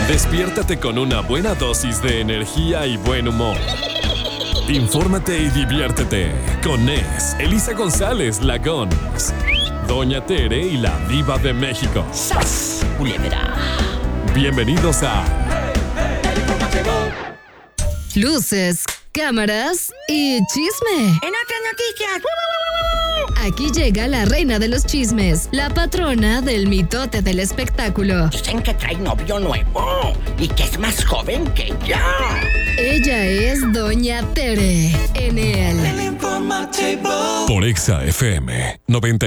Despiértate con una buena dosis de energía y buen humor. Infórmate y diviértete con Nes, Elisa González, la Gons, Doña Tere y la Diva de México. ¡Sas, culebra! Bienvenidos a Luces, cámaras y chisme. En otras noticias. Aquí llega la reina de los chismes, la patrona del mitote del espectáculo. Dicen que trae novio nuevo y que es más joven que ella. Ella es Doña Tere en el por Exa FM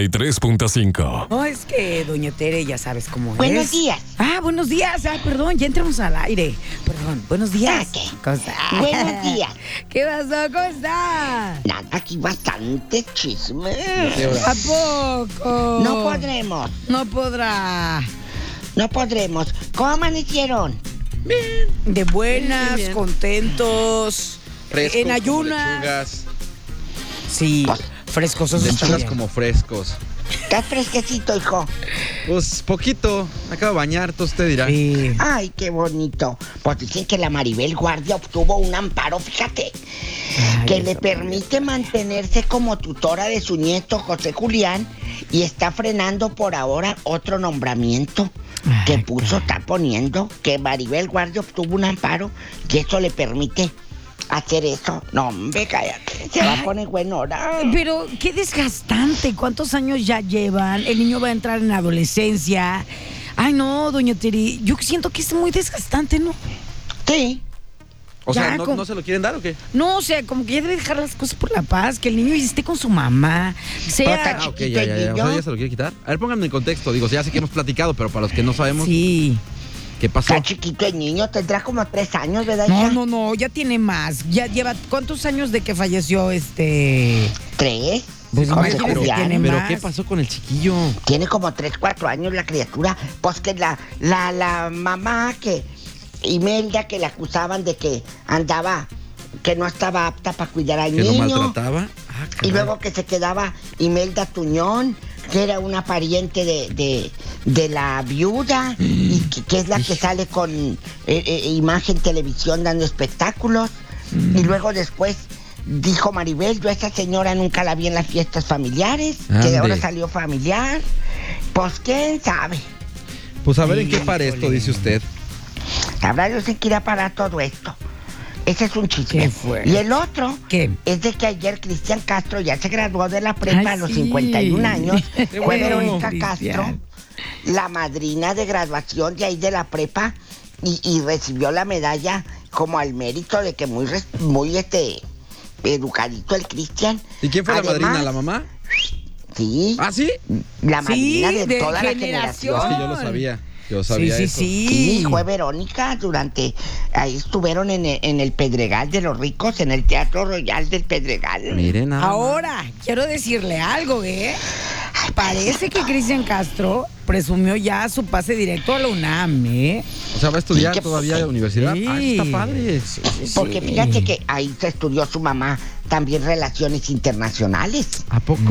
93.5. No, es que Doña Tere ya sabes cómo Buenos es. días. Buenos días. Perdón, ya entramos al aire. Perdón, buenos días. ¿Qué? ¿Cómo está? Buenos días. ¿Qué pasó? ¿Cómo está? Nada, aquí bastante chisme. ¿A poco? No podremos. No podrá. No podremos. ¿Cómo amanecieron? De buenas, Bien. contentos. Frescos en ayunas. como lechugas, Sí, frescosos. lechugas como frescos. ¿Estás fresquecito, hijo? Pues poquito, me acabo de bañar, todo usted dirá. Sí. Ay, qué bonito. Pues dicen que la Maribel Guardia obtuvo un amparo, fíjate, que le permite mantenerse como tutora de su nieto José Julián y está frenando por ahora otro nombramiento que está poniendo, que Maribel Guardia obtuvo un amparo y eso le permite hacer eso. No, hombre, cállate, se va a poner bueno ahora. Pero qué desgastante. ¿Cuántos años ya llevan? El niño va a entrar en la adolescencia. Ay, no, doña Teri. Yo siento que es muy desgastante, ¿no? Sí. O sea, Ya, ¿no se lo quieren dar o qué? No, o sea, como que ya debe dejar las cosas por la paz, que el niño esté con su mamá. Sea. Pero Ok, ya. O sea, ya se lo quiere quitar. A ver, pónganme en contexto. Digo, ya sé que hemos platicado, pero para los que no sabemos, Sí. ¿qué pasó? Está chiquito el niño, tendrá como 3 años, ¿verdad, hija? No, ya tiene más. Ya lleva, ¿cuántos años de que falleció 3. Pues José imagínate, Julián. tiene ¿Pero más. qué pasó con el chiquillo? Tiene como 3, 4 años la criatura. Pues que la mamá que Imelda, que la acusaban de que andaba, que no estaba apta para cuidar al ¿Que lo niño. maltrataba? Y luego que se quedaba Imelda Tuñón, que era una pariente de la viuda, y que es la que sale con Imagen Televisión dando espectáculos. Y luego después dijo Maribel, yo a esa señora nunca la vi en las fiestas familiares, que Ande. ahora salió familiar. Pues quién sabe. Pues a ver en qué para esto, dice usted. Sabrá Dios en qué irá a parar todo esto. Ese es un chisme. Qué fuerte. Y el otro ¿Qué? es de que ayer Cristian Castro ya se graduó de la prepa Ay, a los sí. 51 años. Fue bueno, Verónica Cristian. Castro, la madrina de graduación de ahí de la prepa, y recibió la medalla como al mérito de que muy educadito el Cristian. ¿Y quién fue la Además, madrina? ¿La mamá? Sí, ¿Ah, sí? la madrina de de toda la generación. generación. Sí, yo lo sabía. Yo sabía sí, eso. Sí, fue Verónica ahí estuvieron en el Pedregal de los Ricos, en el Teatro Royal del Pedregal. Miren, Ahora, quiero decirle algo, Parece que Cristian Castro presumió ya su pase directo a la UNAM, O sea, va a estudiar Sí, que- todavía en universidad. Sí. Ah, está padre. Porque fíjate que ahí se estudió su mamá también relaciones internacionales. ¿A poco?